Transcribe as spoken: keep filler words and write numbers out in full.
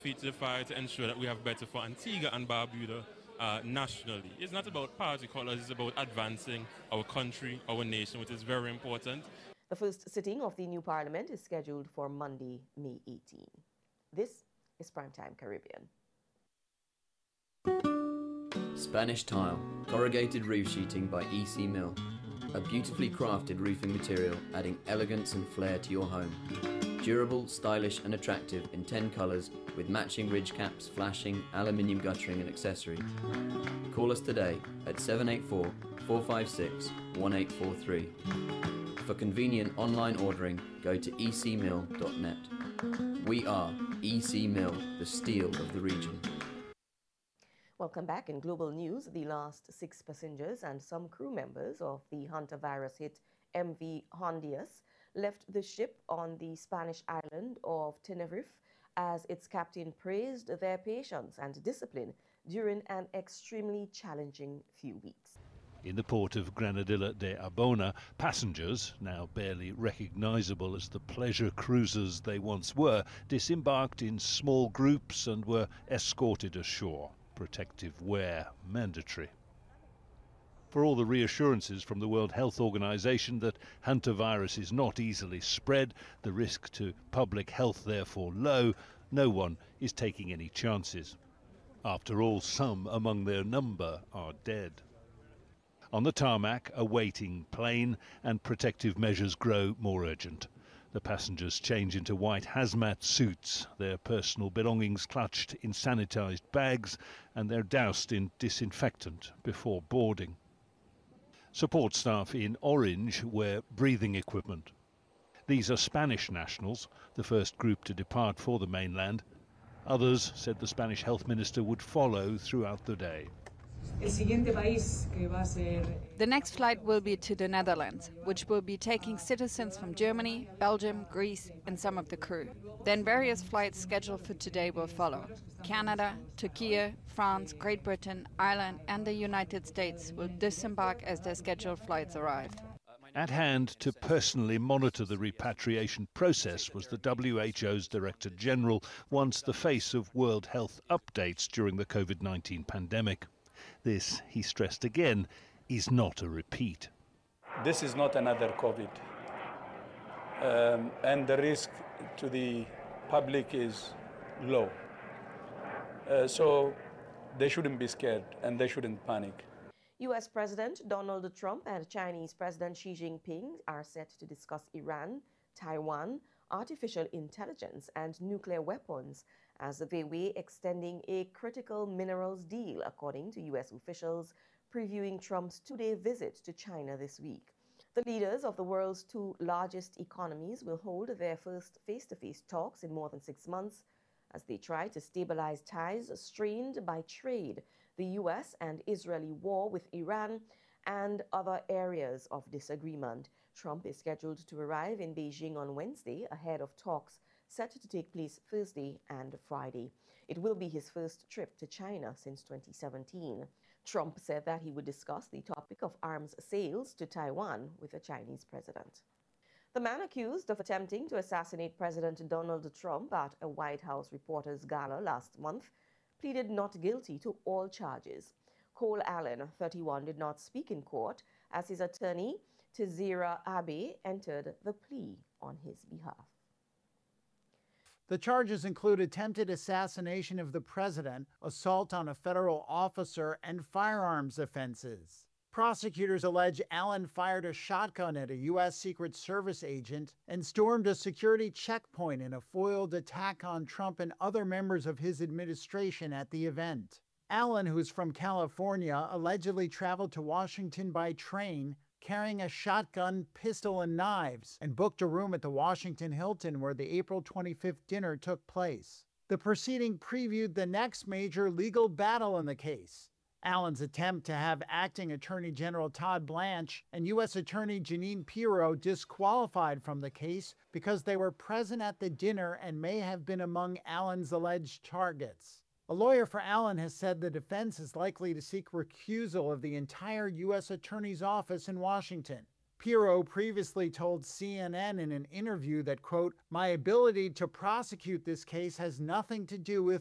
Feet to the fire to ensure that we have better for Antigua and Barbuda uh, nationally. It's not about party colors, it's about advancing our country, our nation, which is very important. The first sitting of the new parliament is scheduled for Monday, May eighteenth. This is Primetime Caribbean. Spanish Tile, corrugated roof sheeting by E C Mill. A beautifully crafted roofing material adding elegance and flair to your home. Durable, stylish and attractive in ten colours with matching ridge caps, flashing, aluminium guttering and accessory. Call us today at seven eight four, four five six, one eight four three. For convenient online ordering, go to e c mill dot net. We are E C Mill, the steel of the region. Welcome back. In global news, the last six passengers and some crew members of the hantavirus-hit M V Hondias left the ship on the Spanish island of Tenerife as its captain praised their patience and discipline during an extremely challenging few weeks. In the port of Granadilla de Arbona, passengers, now barely recognisable as the pleasure cruisers they once were, disembarked in small groups and were escorted ashore. Protective wear mandatory. For all the reassurances from the World Health Organization that hantavirus is not easily spread, the risk to public health therefore low, no one is taking any chances. After all, some among their number are dead. On the tarmac, a waiting plane, and protective measures grow more urgent. The passengers change into white hazmat suits, their personal belongings clutched in sanitized bags, and they're doused in disinfectant before boarding. Support staff in orange wear breathing equipment. These are Spanish nationals, the first group to depart for the mainland. Others, said the Spanish health minister, would follow throughout the day. The next flight will be to the Netherlands, which will be taking citizens from Germany, Belgium, Greece, and some of the crew. Then various flights scheduled for today will follow. Canada, Turkey, France, Great Britain, Ireland, and the United States will disembark as their scheduled flights arrive. At hand to personally monitor the repatriation process was the W H O's Director General, once the face of World Health updates during the COVID nineteen pandemic. This, he stressed again, is not a repeat. This is not another COVID. Um, and the risk to the public is low. Uh, so they shouldn't be scared and they shouldn't panic. U S President Donald Trump and Chinese President Xi Jinping are set to discuss Iran, Taiwan, artificial intelligence, and nuclear weapons as they weigh extending a critical minerals deal, according to U S officials previewing Trump's two-day visit to China this week. The leaders of the world's two largest economies will hold their first face-to-face talks in more than six months as they try to stabilize ties strained by trade, the U S and Israeli war with Iran, and other areas of disagreement. Trump is scheduled to arrive in Beijing on Wednesday ahead of talks set to take place Thursday and Friday. It will be his first trip to China since twenty seventeen. Trump said that he would discuss the topic of arms sales to Taiwan with the Chinese president. The man accused of attempting to assassinate President Donald Trump at a White House reporters' gala last month pleaded not guilty to all charges. Cole Allen, thirty-one, did not speak in court as his attorney, Tizira Abe, entered the plea on his behalf. The charges include attempted assassination of the president, assault on a federal officer, and firearms offenses. Prosecutors allege Allen fired a shotgun at a U S Secret Service agent and stormed a security checkpoint in a foiled attack on Trump and other members of his administration at the event. Allen, who's from California, allegedly traveled to Washington by train, carrying a shotgun, pistol, and knives, and booked a room at the Washington Hilton where the April twenty-fifth dinner took place. The proceeding previewed the next major legal battle in the case. Allen's attempt to have Acting Attorney General Todd Blanche and U S Attorney Jeanine Pirro disqualified from the case because they were present at the dinner and may have been among Allen's alleged targets. A lawyer for Allen has said the defense is likely to seek recusal of the entire U S Attorney's office in Washington. Pirro previously told C N N in an interview that, quote, "My ability to prosecute this case has nothing to do with